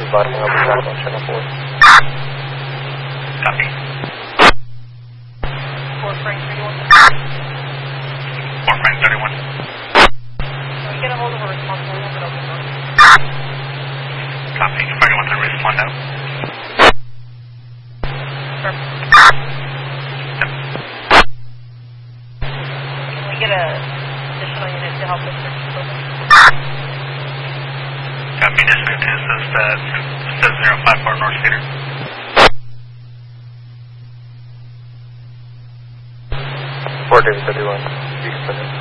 advising on behalf of Channel 4. Copy. 4 Frank 31. 4 Frank 31. Can we get a hold of a responsible over at Open Road? Copy. Frank 31 to respond out. Perfect. Yep. Can we get a additional unit to help us search the building? Copy. Additional to assist 7054 North Cedar. 4 David 31.